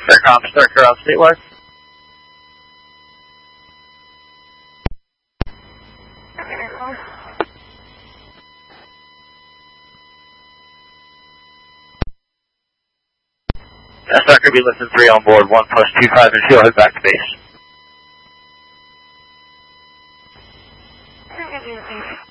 Faircom, Striker out statewide. Striker be listen 3 on board, 1+25 and fuel, head back to base.